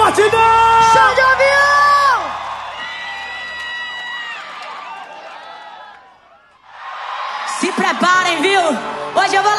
Batidão! Show de avião! Se preparem, viu? Hoje eu vou